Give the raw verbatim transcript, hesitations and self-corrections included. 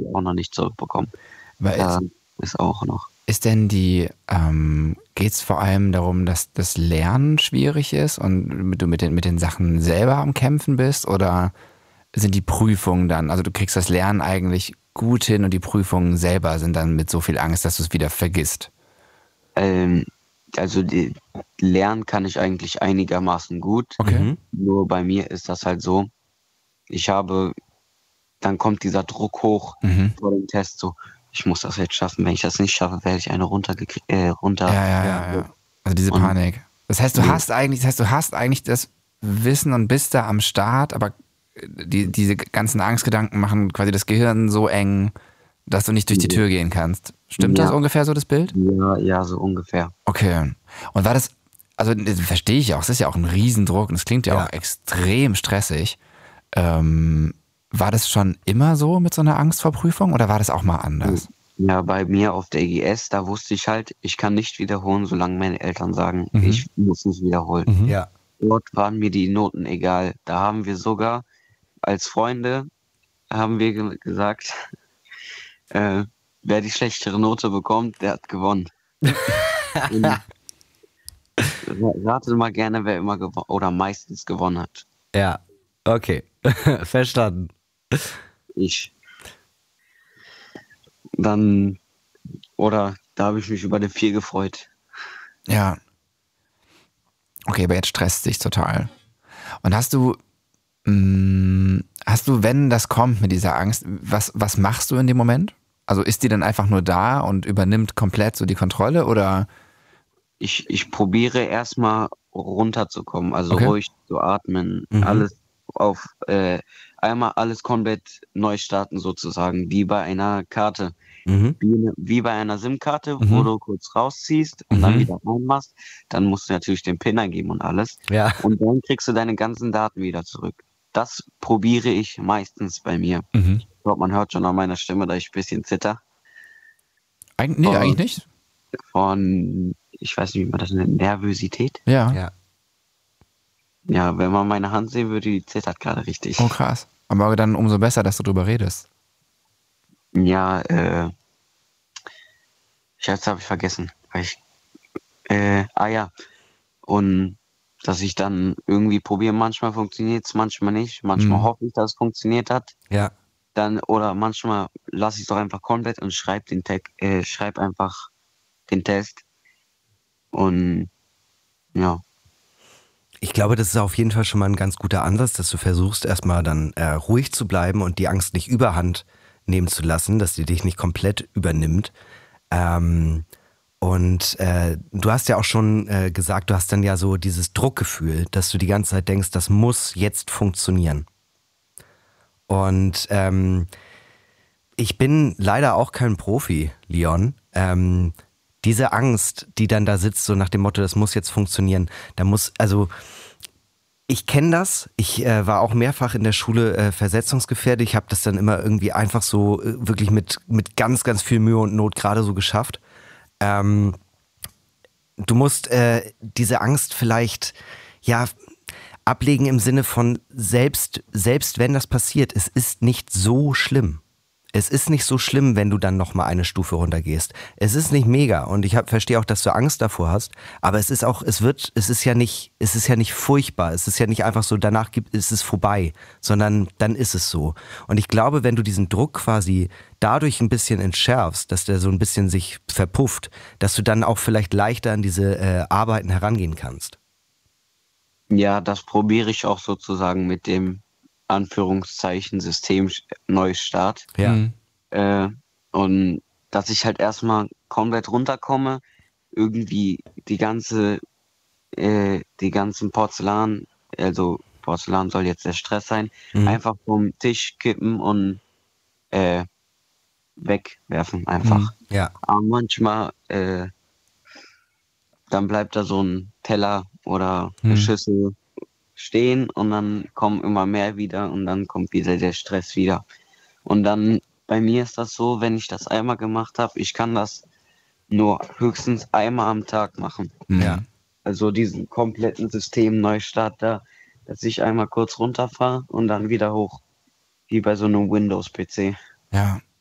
die auch noch nicht zurückbekommen. Weil Da ist, ist auch noch. ist denn die, ähm, geht es vor allem darum, dass das Lernen schwierig ist und du mit den, mit den Sachen selber am Kämpfen bist, oder sind die Prüfungen dann, also du kriegst das Lernen eigentlich gut hin und die Prüfungen selber sind dann mit so viel Angst, dass du es wieder vergisst? Ähm, also die lernen kann ich eigentlich einigermaßen gut. Okay. Mhm. Nur bei mir ist das halt so, ich habe, dann kommt dieser Druck hoch Mhm. vor dem Test, so, ich muss das jetzt schaffen. Wenn ich das nicht schaffe, werde ich eine runtergekriegt, äh, runter. Ja, ja, ja, Ja. ja. Also diese Und- Panik. Das heißt, du Ja. hast eigentlich, das heißt, du hast eigentlich das Wissen und bist da am Start, aber die, diese ganzen Angstgedanken machen quasi das Gehirn so eng, dass du nicht durch die Ja. Tür gehen kannst. Stimmt das Ja. ungefähr so, das Bild? Ja, ja, so ungefähr. Okay. Und war das, also das verstehe ich auch, es ist ja auch ein Riesendruck und es klingt ja, Ja. auch extrem stressig. Ähm, war das schon immer so mit so einer Angst vor Prüfung oder war das auch mal anders? Ja, bei mir auf der E G S, da wusste ich halt, ich kann nicht wiederholen, solange meine Eltern sagen, Mhm. ich muss nicht wiederholen. Mhm. Ja. Dort waren mir die Noten egal. Da haben wir sogar als Freunde, haben wir ge gesagt, äh, wer die schlechtere Note bekommt, der hat gewonnen. Und ra- rate mal gerne, wer immer gewonnen oder meistens gewonnen hat. Ja. Okay. Verstanden. Ich. Dann, oder da habe ich mich über eine vier gefreut. Ja. Okay, aber jetzt stresst dich total. Und hast du, mh, hast du, wenn das kommt mit dieser Angst, was, was machst du in dem Moment? Also ist die dann einfach nur da und übernimmt komplett so die Kontrolle oder? Ich, ich probiere erstmal runterzukommen, also Okay. ruhig zu atmen, Mhm. alles auf, äh, einmal alles komplett neu starten sozusagen, wie bei einer Karte. Mhm. Wie, wie bei einer SIM-Karte, Mhm. wo du kurz rausziehst und Mhm. dann wieder reinmachst, dann musst du natürlich den PIN eingeben und alles. Ja. Und dann kriegst du deine ganzen Daten wieder zurück. Das probiere ich meistens bei mir. Mhm. Ich glaube, man hört schon an meiner Stimme, dass ich ein bisschen zitter. Eig nee, Oh. eigentlich nicht. Von, ich weiß nicht, wie man das nennt, Nervosität. Ja. Ja. Ja, wenn man meine Hand sehen würde, die zittert gerade richtig. Oh krass. Aber dann umso besser, dass du drüber redest. Ja, äh, jetzt habe ich vergessen. Weil ich, äh, ah ja, und dass ich dann irgendwie probiere, manchmal funktioniert es, manchmal nicht. Manchmal Mhm. hoffe ich, dass es funktioniert hat. Ja. Dann, oder manchmal lasse ich es doch einfach komplett und schreibe den Tag, äh, schreib einfach den Test. Und ja, Ich glaube, das ist auf jeden Fall schon mal ein ganz guter Ansatz, dass du versuchst, erstmal dann äh, ruhig zu bleiben und die Angst nicht überhand nehmen zu lassen, dass sie dich nicht komplett übernimmt. Ähm, und äh, du hast ja auch schon äh, gesagt, du hast dann ja so dieses Druckgefühl, dass du die ganze Zeit denkst, das muss jetzt funktionieren. Und ähm, ich bin leider auch kein Profi, Leon. Ähm, diese Angst, die dann da sitzt, so nach dem Motto, das muss jetzt funktionieren, da muss, also ich kenne das. Ich äh, war auch mehrfach in der Schule äh, versetzungsgefährdet. Ich habe das dann immer irgendwie einfach so äh, wirklich mit, mit ganz, ganz viel Mühe und Not gerade so geschafft. Ähm, du musst äh, diese Angst vielleicht, ja, ablegen im Sinne von selbst, selbst wenn das passiert, es ist nicht so schlimm. Es ist nicht so schlimm, wenn du dann nochmal eine Stufe runtergehst. Es ist nicht mega und ich hab, verstehe auch, dass du Angst davor hast, aber es ist auch, es wird, es ist ja nicht, es ist ja nicht furchtbar. Es ist ja nicht einfach so, danach gibt, ist es vorbei, sondern dann ist es so. Und ich glaube, wenn du diesen Druck quasi dadurch ein bisschen entschärfst, dass der so ein bisschen sich verpufft, dass du dann auch vielleicht leichter an diese äh, Arbeiten herangehen kannst. ja, das probiere ich auch sozusagen mit dem Anführungszeichen System Neustart. Ja. Mhm. Äh, und dass ich halt erstmal komplett runterkomme, irgendwie die ganze, äh, die ganzen Porzellan, also Porzellan soll jetzt der Stress sein, Mhm. einfach vom Tisch kippen und äh, wegwerfen einfach. Ja. Aber manchmal, äh, dann bleibt da so ein Teller oder eine Hm. Schüssel stehen und dann kommen immer mehr wieder und dann kommt wieder der Stress wieder. Und dann, bei mir ist das so, wenn ich das einmal gemacht habe, ich kann das nur höchstens einmal am Tag machen. Ja. Also diesen kompletten System Neustart da, dass ich einmal kurz runterfahre und dann wieder hoch. Wie bei so einem Windows-P C. Ja.